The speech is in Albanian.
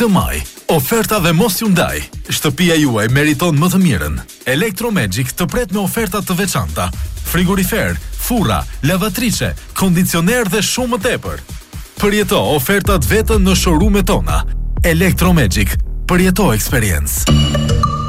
Këtë maj, oferta dhe mos ju ndaj. Shtëpia juaj meriton më të mirën. Electromagic të pret me oferta të veçanta. Frigorifer, furra, lavatrice, kondicioner dhe shumë më tepër. Përjeto ofertat vetën në showroom-et tona. Electromagic, përjeto experience.